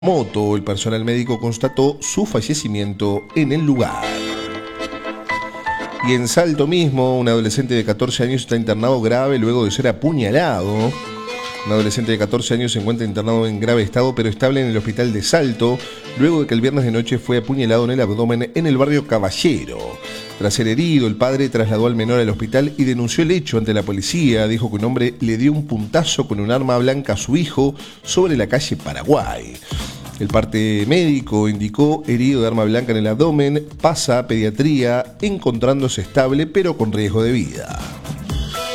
moto. El personal médico constató su fallecimiento en el lugar. Y en Salto mismo, un adolescente de 14 años está internado grave luego de ser apuñalado. Un adolescente de 14 años se encuentra internado en grave estado pero estable en el hospital de Salto, luego de que el viernes de noche fue apuñalado en el abdomen en el barrio Caballero. Tras ser herido, el padre trasladó al menor al hospital y denunció el hecho ante la policía. Dijo que un hombre le dio un puntazo con un arma blanca a su hijo sobre la calle Paraguay. El parte médico indicó herido de arma blanca en el abdomen, pasa a pediatría, encontrándose estable pero con riesgo de vida.